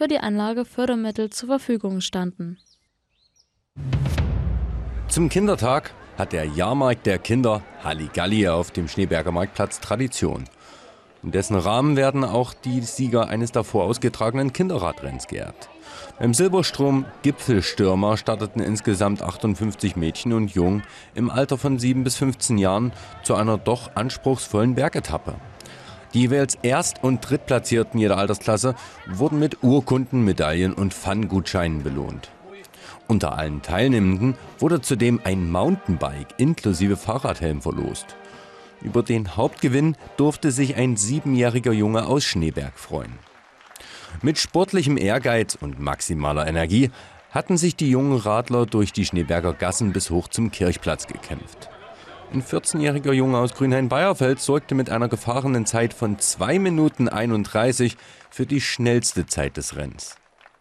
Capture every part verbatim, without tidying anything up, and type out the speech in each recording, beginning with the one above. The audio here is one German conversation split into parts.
für die Anlage Fördermittel zur Verfügung standen. Zum Kindertag hat der Jahrmarkt der Kinder Halligalli auf dem Schneeberger Marktplatz Tradition. In dessen Rahmen werden auch die Sieger eines davor ausgetragenen Kinderradrenns geehrt. Beim Silberstrom Gipfelstürmer starteten insgesamt achtundfünfzig Mädchen und Jungen im Alter von sieben bis fünfzehn Jahren zu einer doch anspruchsvollen Bergetappe. Die jeweils Erst- und Drittplatzierten jeder Altersklasse wurden mit Urkunden, Medaillen und Pfandgutscheinen belohnt. Unter allen Teilnehmenden wurde zudem ein Mountainbike inklusive Fahrradhelm verlost. Über den Hauptgewinn durfte sich ein siebenjähriger Junge aus Schneeberg freuen. Mit sportlichem Ehrgeiz und maximaler Energie hatten sich die jungen Radler durch die Schneeberger Gassen bis hoch zum Kirchplatz gekämpft. Ein vierzehnjähriger Junge aus Grünhain-Beierfeld sorgte mit einer gefahrenen Zeit von zwei Minuten einunddreißig für die schnellste Zeit des Rennens.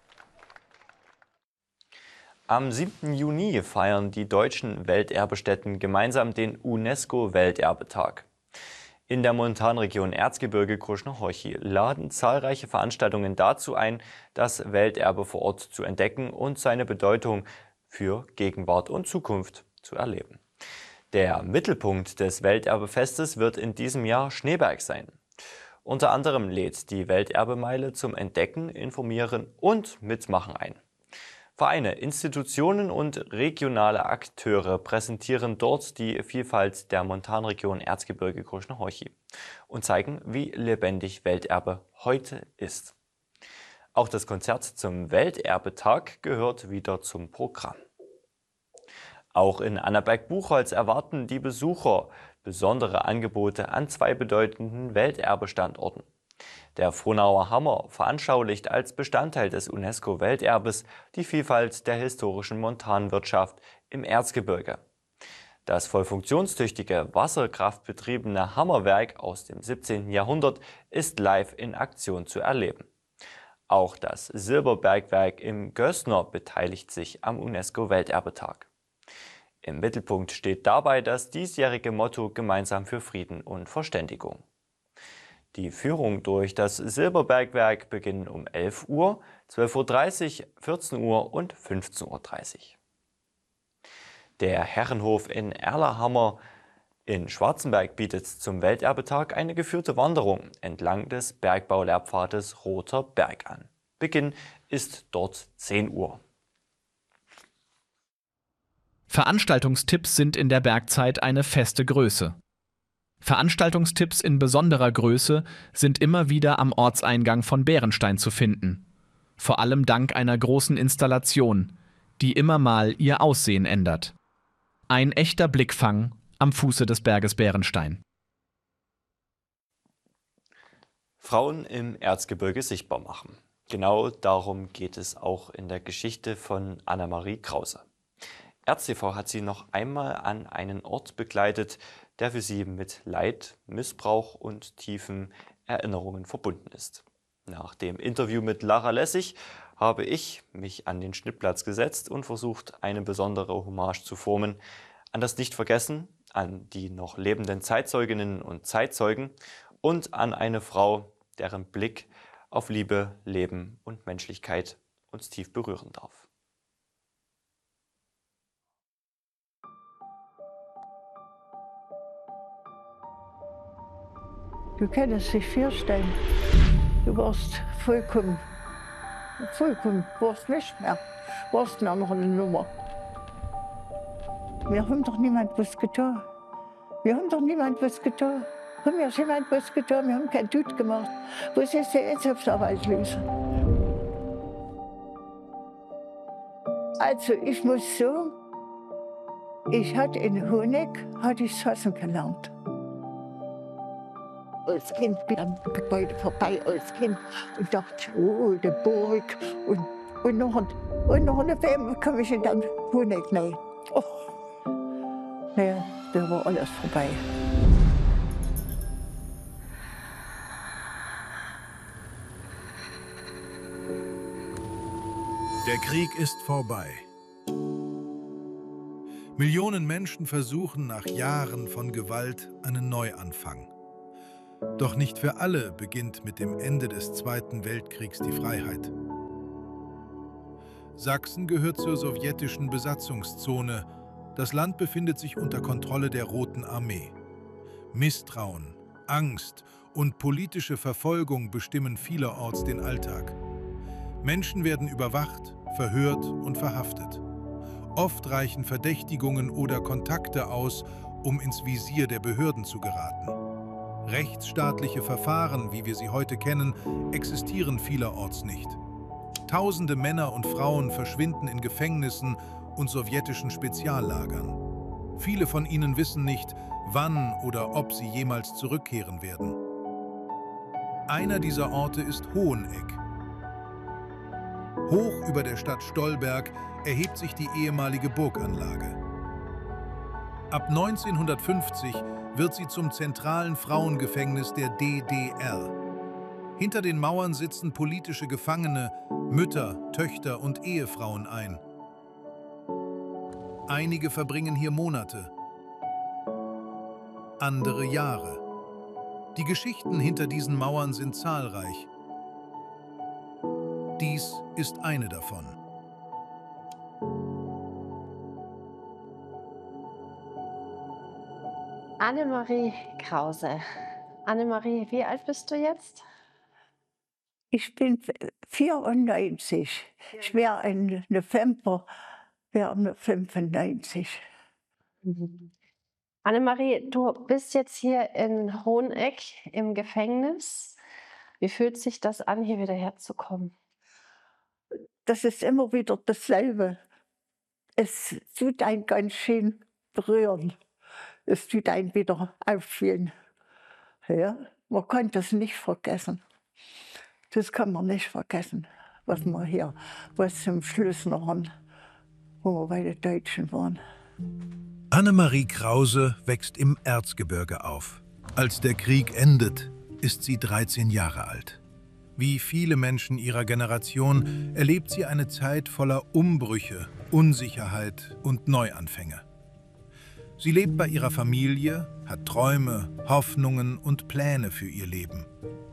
Am siebten Juni feiern die deutschen Welterbestätten gemeinsam den UNESCO-Welterbetag. In der Montanregion Erzgebirge Krušnohoří laden zahlreiche Veranstaltungen dazu ein, das Welterbe vor Ort zu entdecken und seine Bedeutung für Gegenwart und Zukunft zu erleben. Der Mittelpunkt des Welterbefestes wird in diesem Jahr Schneeberg sein. Unter anderem lädt die Welterbemeile zum Entdecken, Informieren und Mitmachen ein. Vereine, Institutionen und regionale Akteure präsentieren dort die Vielfalt der Montanregion Erzgebirge Krušnohoří und zeigen, wie lebendig Welterbe heute ist. Auch das Konzert zum Welterbetag gehört wieder zum Programm. Auch in Annaberg-Buchholz erwarten die Besucher besondere Angebote an zwei bedeutenden Welterbestandorten. Der Frohnauer Hammer veranschaulicht als Bestandteil des UNESCO-Welterbes die Vielfalt der historischen Montanwirtschaft im Erzgebirge. Das voll funktionstüchtige, wasserkraftbetriebene Hammerwerk aus dem siebzehnten Jahrhundert ist live in Aktion zu erleben. Auch das Silberbergwerk im Gößner beteiligt sich am UNESCO-Welterbetag. Im Mittelpunkt steht dabei das diesjährige Motto Gemeinsam für Frieden und Verständigung. Die Führung durch das Silberbergwerk beginnen um elf Uhr, zwölf Uhr dreißig, vierzehn Uhr und fünfzehn Uhr dreißig. Der Herrenhof in Erlahammer in Schwarzenberg bietet zum Welterbetag eine geführte Wanderung entlang des Bergbaulehrpfades Roter Berg an. Beginn ist dort zehn Uhr. Veranstaltungstipps sind in der Bergzeit eine feste Größe. Veranstaltungstipps in besonderer Größe sind immer wieder am Ortseingang von Bärenstein zu finden. Vor allem dank einer großen Installation, die immer mal ihr Aussehen ändert. Ein echter Blickfang am Fuße des Berges Bärenstein. Frauen im Erzgebirge sichtbar machen. Genau darum geht es auch in der Geschichte von Annemarie Krause. ErzT V hat sie noch einmal an einen Ort begleitet, der für sie mit Leid, Missbrauch und tiefen Erinnerungen verbunden ist. Nach dem Interview mit Lara Lessig habe ich mich an den Schnittplatz gesetzt und versucht, eine besondere Hommage zu formen an das Nichtvergessen, an die noch lebenden Zeitzeuginnen und Zeitzeugen und an eine Frau, deren Blick auf Liebe, Leben und Menschlichkeit uns tief berühren darf. Du kannst dich vorstellen, du warst vollkommen, vollkommen, warst nicht mehr, warst eine andere Nummer. Wir haben doch niemand was getan. Wir haben doch niemand was getan. Haben wir jemand was getan? Wir haben kein Tut gemacht. Was ist der jetzt auf der Arbeit los? Also ich muss sagen, ich hatte in Honig, hatte ich Fassen gelernt. Als Kind bin ich am Gebäude vorbei, als Kind, und dachte, oh, der Burg. Und, und, noch, ein, und noch eine Wärme komme ich in den Honig rein. Oh. Naja, da war alles vorbei. Der Krieg ist vorbei. Millionen Menschen versuchen nach Jahren von Gewalt einen Neuanfang. Doch nicht für alle beginnt mit dem Ende des Zweiten Weltkriegs die Freiheit. Sachsen gehört zur sowjetischen Besatzungszone. Das Land befindet sich unter Kontrolle der Roten Armee. Misstrauen, Angst und politische Verfolgung bestimmen vielerorts den Alltag. Menschen werden überwacht, verhört und verhaftet. Oft reichen Verdächtigungen oder Kontakte aus, um ins Visier der Behörden zu geraten. Rechtsstaatliche Verfahren, wie wir sie heute kennen, existieren vielerorts nicht. Tausende Männer und Frauen verschwinden in Gefängnissen und sowjetischen Speziallagern. Viele von ihnen wissen nicht, wann oder ob sie jemals zurückkehren werden. Einer dieser Orte ist Hoheneck. Hoch über der Stadt Stolberg erhebt sich die ehemalige Burganlage. Ab neunzehnhundertfünfzig wird sie zum zentralen Frauengefängnis der D D R. Hinter den Mauern sitzen politische Gefangene, Mütter, Töchter und Ehefrauen ein. Einige verbringen hier Monate, andere Jahre. Die Geschichten hinter diesen Mauern sind zahlreich. Dies ist eine davon. Annemarie Krause. Annemarie, wie alt bist du jetzt? Ich bin vierundneunzig. Ich wäre im November wäre fünfundneunzig. Mhm. Annemarie, du bist jetzt hier in Hoheneck im Gefängnis. Wie fühlt sich das an, hier wieder herzukommen? Das ist immer wieder dasselbe. Es tut einen ganz schön berühren. Es tut einen wieder auffühlen. Ja, man kann das nicht vergessen. Das kann man nicht vergessen, was wir hier, was zum Schluss noch haben, wo wir bei den Deutschen waren. Annemarie Krause wächst im Erzgebirge auf. Als der Krieg endet, ist sie dreizehn Jahre alt. Wie viele Menschen ihrer Generation erlebt sie eine Zeit voller Umbrüche, Unsicherheit und Neuanfänge. Sie lebt bei ihrer Familie, hat Träume, Hoffnungen und Pläne für ihr Leben.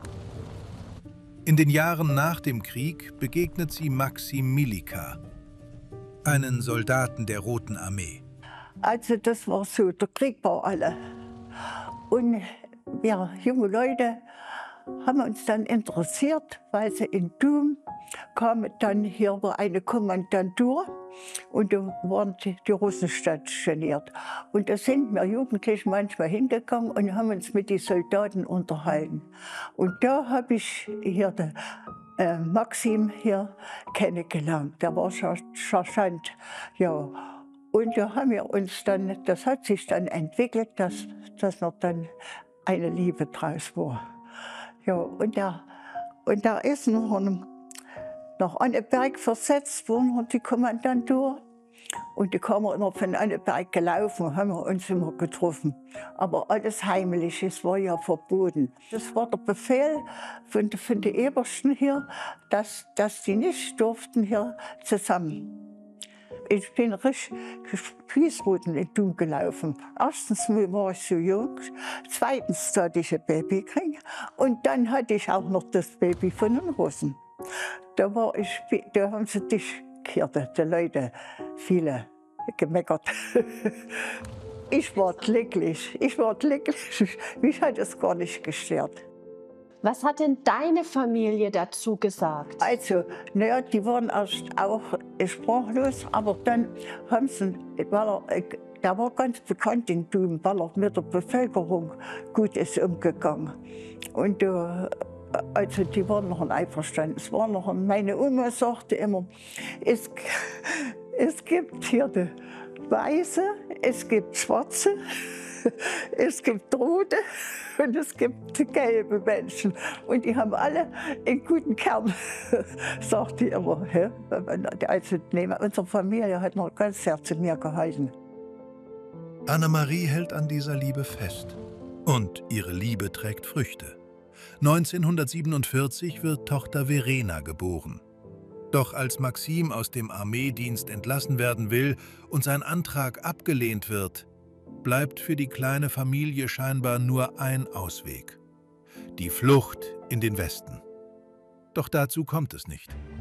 In den Jahren nach dem Krieg begegnet sie Maxim Milika, einen Soldaten der Roten Armee. Also das war so, der Krieg war alle. Und wir junge Leute haben uns dann interessiert, weil sie in Dum kam dann hier war eine Kommandantur und da waren die, die Russen stationiert. Und da sind wir Jugendliche manchmal hingegangen und haben uns mit den Soldaten unterhalten. Und da habe ich hier den äh, Maxim hier kennengelernt. Der war Sergeant. Ja. Und da haben wir uns dann, das hat sich dann entwickelt, dass, dass noch dann eine Liebe draus war. Ja, und da und da ist noch, noch Anneberg versetzt worden, die Kommandantur. Und die kamen immer von Anneberg gelaufen, haben wir uns immer getroffen. Aber alles heimlich, es war ja verboten. Das war der Befehl von, von den Ebersten hier, dass, dass die nicht durften hier zusammen. Ich bin richtig Spießruten in Dum gelaufen. Erstens war ich so jung, zweitens hatte ich ein Baby gekriegt und dann hatte ich auch noch das Baby von den Russen. Da, war ich, da haben sie dich gehört, die Leute, viele gemeckert. Ich war glücklich, ich war glücklich, mich hat es gar nicht gestört. Was hat denn deine Familie dazu gesagt? Also, naja, die waren erst auch sprachlos, aber dann haben sie, weil er, der war ganz bekannt in Dum, weil er mit der Bevölkerung gut ist umgegangen. Und äh, also die waren noch einverstanden. Es war noch, meine Oma sagte immer, es, es gibt hier die Weiße, es gibt Schwarze, es gibt Rote und es gibt gelbe Menschen. Und die haben alle einen guten Kern, sagt die immer. Also, nee, unsere Familie hat noch ganz sehr zu mir gehalten. Annemarie hält an dieser Liebe fest. Und ihre Liebe trägt Früchte. neunzehnhundertsiebenundvierzig wird Tochter Verena geboren. Doch als Maxim aus dem Armeedienst entlassen werden will und sein Antrag abgelehnt wird, bleibt für die kleine Familie scheinbar nur ein Ausweg: die Flucht in den Westen. Doch dazu kommt es nicht.